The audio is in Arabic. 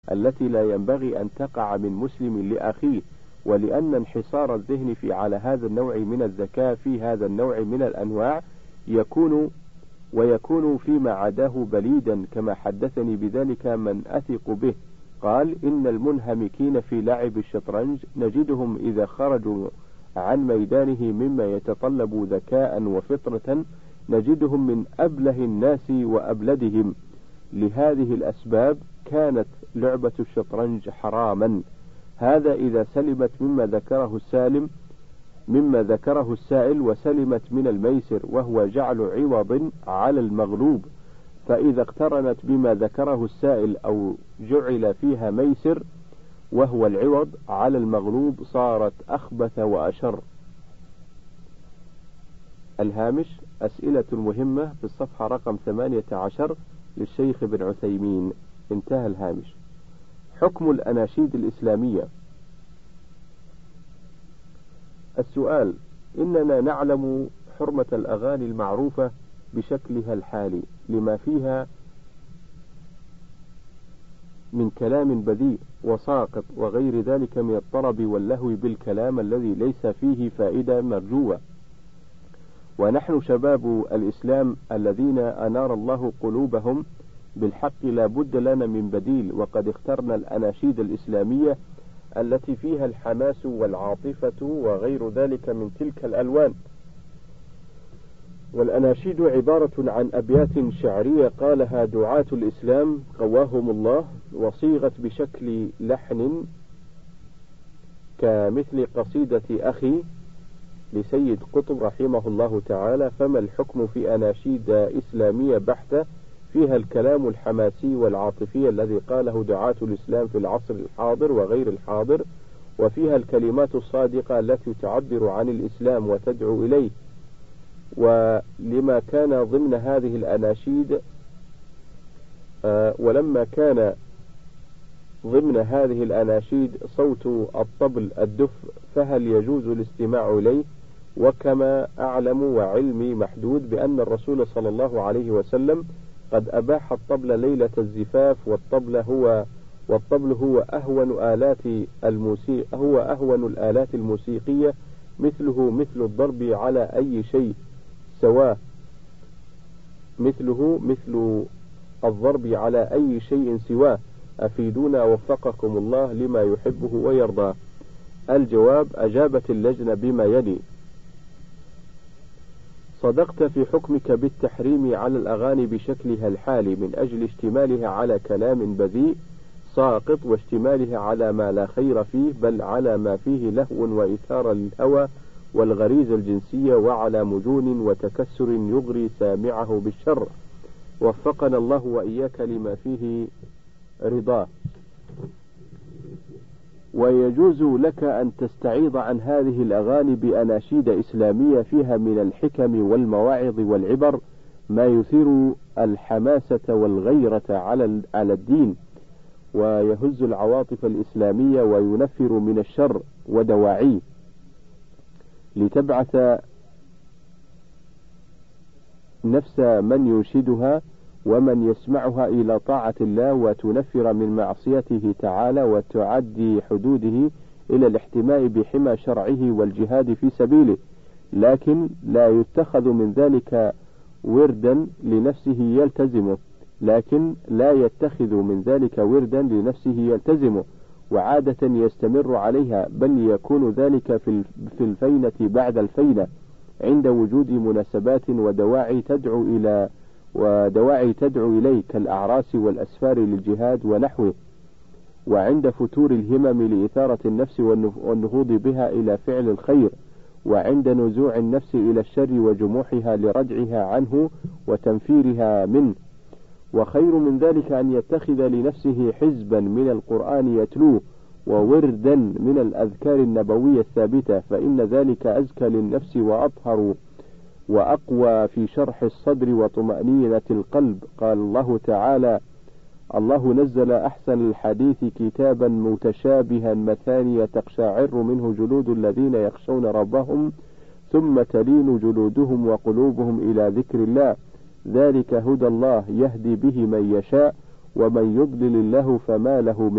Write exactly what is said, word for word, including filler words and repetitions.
التي لا ينبغي أن تقع من مسلم لأخيه، ولأن انحصار الذهن في على هذا النوع من الذكاء في هذا النوع من الأنواع يكون ويكون فيما عداه بليدا، كما حدثني بذلك من أثق به قال: إن المنهمكين في لعب الشطرنج نجدهم إذا خرجوا عن ميدانه مما يتطلب ذكاء وفطنة نجدهم من أبله الناس وأبلدهم. لهذه الأسباب كانت لعبة الشطرنج حراما. هذا إذا سلمت مما ذكره السالم مما ذكره السائل وسلمت من الميسر، وهو جعل عوض على المغلوب. فإذا اقترنت بما ذكره السائل أو جعل فيها ميسر وهو العوض على المغلوب صارت أخبث وأشر. الهامش: أسئلة مهمة في الصفحة رقم ثمانية عشر للشيخ ابن عثيمين. انتهى الهامش. حكم الأناشيد الإسلامية. السؤال: إننا نعلم حرمة الأغاني المعروفة بشكلها الحالي لما فيها من كلام بذيء وساقط وغير ذلك من الطرب واللهو بالكلام الذي ليس فيه فائدة مرجوة، ونحن شباب الإسلام الذين أنار الله قلوبهم بالحق لا بد لنا من بديل، وقد اخترنا الأناشيد الإسلامية التي فيها الحماس والعاطفة وغير ذلك من تلك الألوان. والأناشيد عبارة عن أبيات شعرية قالها دعاة الإسلام قواهم الله، وصيغت بشكل لحن كمثل قصيدة أخي لسيد قطب رحمه الله تعالى. فما الحكم في أناشيد إسلامية بحتة فيها الكلام الحماسي والعاطفي الذي قاله دعاة الإسلام في العصر الحاضر وغير الحاضر، وفيها الكلمات الصادقة التي تعبر عن الإسلام وتدعو إليه؟ ولما كان ضمن هذه الأناشيد آه ولما كان ضمن هذه الأناشيد صوت الطبل الدف، فهل يجوز الاستماع إليه؟ وكما أعلم وعلمي محدود بأن الرسول صلى الله عليه وسلم قد أباح الطبل ليلة الزفاف، والطبل هو والطبل هو أهون آلات الموسيقى هو أهون الآلات الموسيقية، مثله مثل الضرب على أي شيء سواه مثله مثل الضرب على أي شيء سواه. أفيدونا وفقكم الله لما يحبه ويرضاه. الجواب: أجابت اللجنة بما يلي: صدقت في حكمك بالتحريم على الأغاني بشكلها الحالي من أجل اشتمالها على كلام بذيء ساقط، واشتمالها على ما لا خير فيه، بل على ما فيه لهو وإثارة للهوى والغريزة الجنسية، وعلى مجون وتكسر يغري سامعه بالشر. وفقنا الله وإياك لما فيه رضاه. ويجوز لك أن تستعيض عن هذه الأغاني بأناشيد إسلامية فيها من الحكم والمواعظ والعبر ما يثير الحماسة والغيرة على على الدين، ويهز العواطف الإسلامية وينفر من الشر ودواعيه، لتبعث نفس من ينشدها ومن يسمعها إلى طاعة الله، وتنفر من معصيته تعالى وتعدي حدوده إلى الاحتماء بحمى شرعه والجهاد في سبيله. لكن لا يتخذ من ذلك وردا لنفسه يلتزمه لكن لا يتخذ من ذلك وردا لنفسه يلتزمه وعادة يستمر عليها، بل يكون ذلك في الفينة بعد الفينة عند وجود مناسبات ودواعي تدعو إلى ودواعي تدعو إليه كالأعراس والأسفار للجهاد ونحوه، وعند فتور الهمم لإثارة النفس والنهوض بها إلى فعل الخير، وعند نزوع النفس إلى الشر وجموحها لردعها عنه وتنفيرها منه. وخير من ذلك أن يتخذ لنفسه حزبا من القرآن يتلوه ووردا من الأذكار النبوية الثابتة، فإن ذلك أزكى للنفس وأطهر وأقوى في شرح الصدر وطمأنينة القلب. قال الله تعالى: الله نزل أحسن الحديث كتابا متشابها مثانية تقشعر منه جلود الذين يخشون ربهم ثم تلين جلودهم وقلوبهم إلى ذكر الله، ذلك هدى الله يهدي به من يشاء ومن يضلل الله فما له من